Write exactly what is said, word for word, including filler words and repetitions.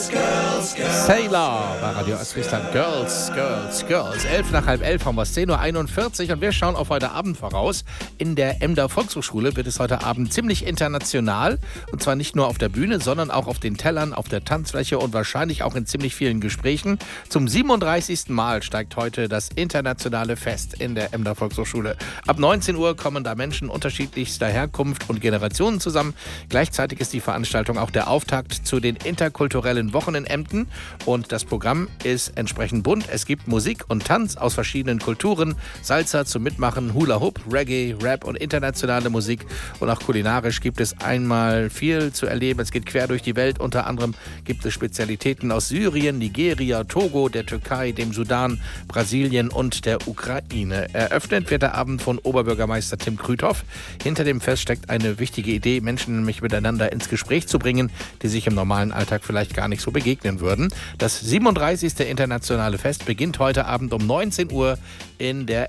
Sailor bei Radio Ostfriesland. Girls, Girls, Girls. Elf nach halb elf haben wir es, zehn Uhr einundvierzig und wir schauen auf heute Abend voraus. In der Emder Volkshochschule wird es heute Abend ziemlich international. Und zwar nicht nur auf der Bühne, sondern auch auf den Tellern, auf der Tanzfläche und wahrscheinlich auch in ziemlich vielen Gesprächen. Zum siebenunddreißigsten Mal steigt heute das internationale Fest in der Emder Volkshochschule. Ab neunzehn Uhr kommen da Menschen unterschiedlichster Herkunft und Generationen zusammen. Gleichzeitig ist die Veranstaltung auch der Auftakt zu den interkulturellen Wochen in Emden. Und das Programm ist entsprechend bunt. Es gibt Musik und Tanz aus verschiedenen Kulturen, Salsa zum Mitmachen, Hula Hoop, Reggae, Rap und internationale Musik. Und auch kulinarisch gibt es einmal viel zu erleben. Es geht quer durch die Welt. Unter anderem gibt es Spezialitäten aus Syrien, Nigeria, Togo, der Türkei, dem Sudan, Brasilien und der Ukraine. Eröffnet wird der Abend von Oberbürgermeister Tim Krüthoff. Hinter dem Fest steckt eine wichtige Idee, Menschen nämlich miteinander ins Gespräch zu bringen, die sich im normalen Alltag vielleicht gar nicht so begegnen würden. Das siebenunddreißigste internationale Fest beginnt heute Abend um neunzehn Uhr in der